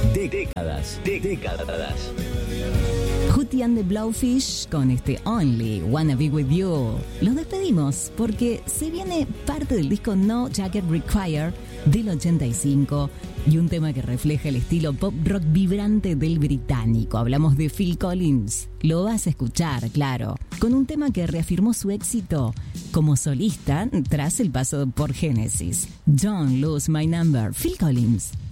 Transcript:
Décadas. Hootie and the Blowfish con este Only Wanna Be With You. Los despedimos porque se viene parte del disco No Jacket Required del 85 y un tema que refleja el estilo pop rock vibrante del británico. Hablamos de Phil Collins. Lo vas a escuchar, claro, con un tema que reafirmó su éxito como solista tras el paso por Genesis. Don't Lose My Number, Phil Collins.